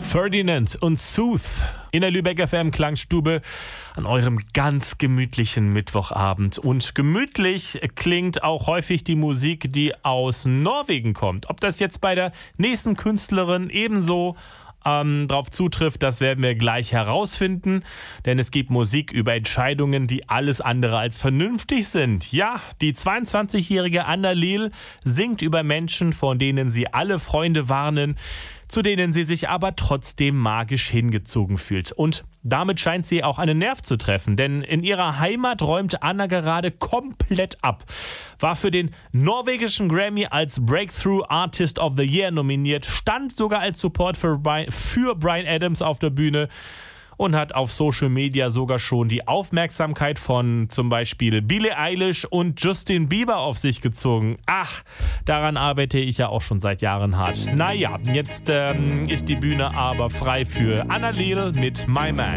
Ferdinand und Sooth in der Lübeck FM Klangstube an eurem ganz gemütlichen Mittwochabend. Und gemütlich klingt auch häufig die Musik, die aus Norwegen kommt. Ob das jetzt bei der nächsten Künstlerin ebenso drauf zutrifft, das werden wir gleich herausfinden, denn es gibt Musik über Entscheidungen, die alles andere als vernünftig sind. Ja, die 22-jährige Anna Lill singt über Menschen, von denen sie alle Freunde warnen, zu denen sie sich aber trotzdem magisch hingezogen fühlt. Und damit scheint sie auch einen Nerv zu treffen, denn in ihrer Heimat räumt Anna gerade komplett ab. War für den norwegischen Grammy als Breakthrough Artist of the Year nominiert, stand sogar als Support für Bryan Adams auf der Bühne und hat auf Social Media sogar schon die Aufmerksamkeit von zum Beispiel Billie Eilish und Justin Bieber auf sich gezogen. Ach, daran arbeite ich ja auch schon seit Jahren hart. Naja, jetzt ist die Bühne aber frei für Anna Lill mit My Man.